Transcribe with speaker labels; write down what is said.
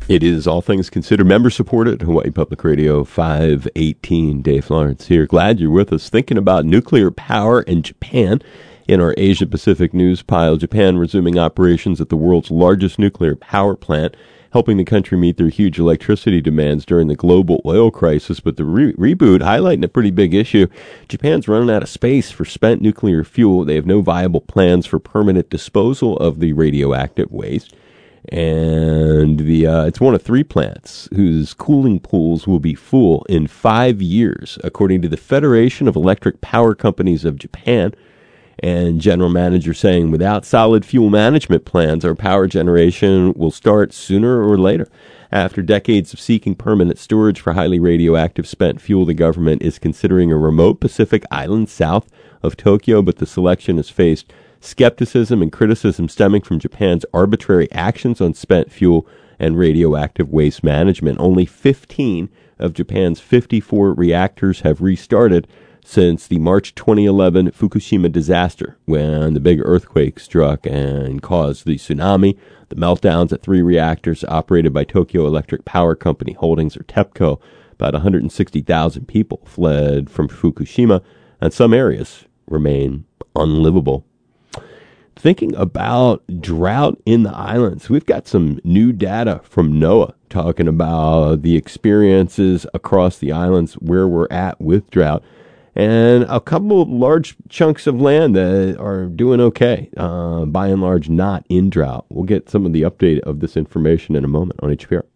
Speaker 1: It is All Things Considered, member-supported, Hawaii Public Radio 518. Dave Lawrence here. Glad you're with us. Thinking about nuclear power in Japan. In our Asia-Pacific news pile, Japan resuming operations at the world's largest nuclear power plant, helping the country meet their huge electricity demands during the global oil crisis. But the reboot highlighting a pretty big issue. Japan's running out of space for spent nuclear fuel. They have no viable plans for permanent disposal of the radioactive waste. And it's one of 3 plants whose cooling pools will be full in 5 years, according to the Federation of Electric Power Companies of Japan. And general manager saying, without solid fuel management plans, our power generation will start sooner or later. After decades of seeking permanent storage for highly radioactive spent fuel, the government is considering a remote Pacific island south of Tokyo, but the selection has faced skepticism and criticism stemming from Japan's arbitrary actions on spent fuel and radioactive waste management. Only 15 of Japan's 54 reactors have restarted since the March 2011 Fukushima disaster, when the big earthquake struck and caused the tsunami. The meltdowns at 3 reactors operated by Tokyo Electric Power Company Holdings, or TEPCO. About 160,000 people fled from Fukushima, and some areas remain unlivable. Thinking about drought in the islands, we've got some new data from NOAA talking about the experiences across the islands where we're at with drought, and a couple of large chunks of land that are doing okay, by and large not in drought. We'll get some of the update of this information in a moment on HPR.